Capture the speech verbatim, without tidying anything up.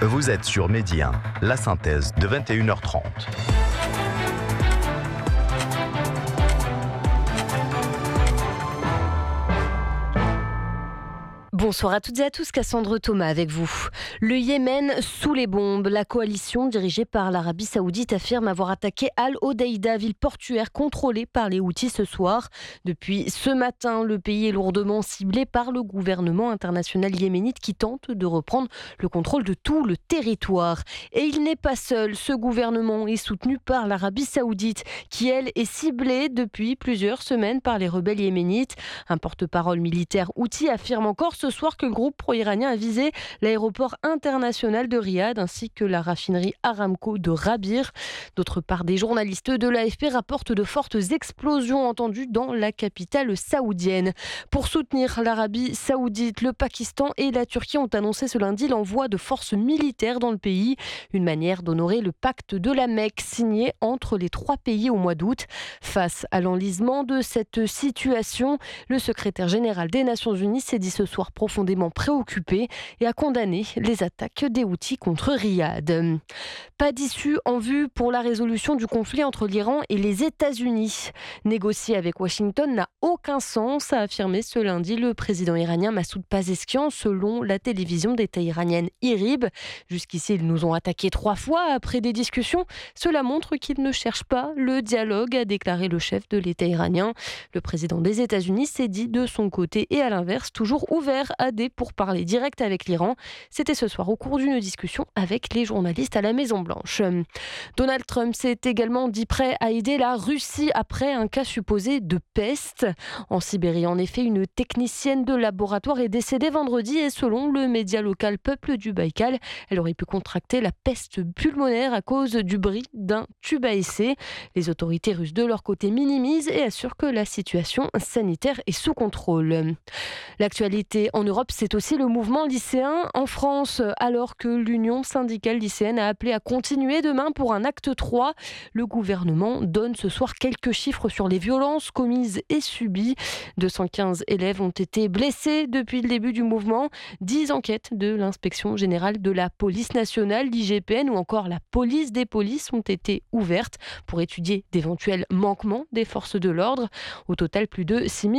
Vous êtes sur Midi un, la synthèse de vingt et une heures trente. Bonsoir à toutes et à tous, Cassandre Thomas avec vous. Le Yémen sous les bombes. La coalition dirigée par l'Arabie Saoudite affirme avoir attaqué Al-Hodeïda, ville portuaire contrôlée par les Houthis ce soir. Depuis ce matin, le pays est lourdement ciblé par le gouvernement international yéménite qui tente de reprendre le contrôle de tout le territoire. Et il n'est pas seul. Ce gouvernement est soutenu par l'Arabie Saoudite qui, elle, est ciblée depuis plusieurs semaines par les rebelles yéménites. Un porte-parole militaire Houthi affirme encore ce soir que le groupe pro-iranien a visé l'aéroport international de Riyad ainsi que la raffinerie Aramco de Rabir. D'autre part, des journalistes de l'A F P rapportent de fortes explosions entendues dans la capitale saoudienne. Pour soutenir l'Arabie Saoudite, le Pakistan et la Turquie ont annoncé ce lundi l'envoi de forces militaires dans le pays, une manière d'honorer le pacte de la Mecque signé entre les trois pays au mois d'août. Face à l'enlisement de cette situation, le secrétaire général des Nations Unies s'est dit ce soir profondément préoccupé et a condamné les attaques des Houthis contre Riyad. Pas d'issue en vue pour la résolution du conflit entre l'Iran et les États-Unis. Négocier avec Washington n'a aucun sens, a affirmé ce lundi le président iranien Massoud Pezeshkian, selon la télévision d'État iranienne IRIB. Jusqu'ici, ils nous ont attaqués trois fois après des discussions. Cela montre qu'ils ne cherchent pas le dialogue, a déclaré le chef de l'État iranien. Le président des États-Unis s'est dit de son côté et à l'inverse toujours ouvert à des pourparlers directs avec l'Iran. C'était ce soir au cours d'une discussion avec les journalistes à la Maison-Blanche. Donald Trump s'est également dit prêt à aider la Russie après un cas supposé de peste. En Sibérie, en effet, une technicienne de laboratoire est décédée vendredi et selon le média local Peuple du Baïkal, elle aurait pu contracter la peste pulmonaire à cause du bruit d'un tube à essai. Les autorités russes de leur côté minimisent et assurent que la situation sanitaire est sous contrôle. L'actualité en Europe, c'est aussi le mouvement lycéen en France. Alors que l'Union syndicale lycéenne a appelé à continuer demain pour un acte trois, le gouvernement donne ce soir quelques chiffres sur les violences commises et subies. deux cent quinze élèves ont été blessés depuis le début du mouvement. dix enquêtes de l'inspection générale de la police nationale, l'I G P N ou encore la police des polices ont été ouvertes pour étudier d'éventuels manquements des forces de l'ordre. Au total, plus de six mille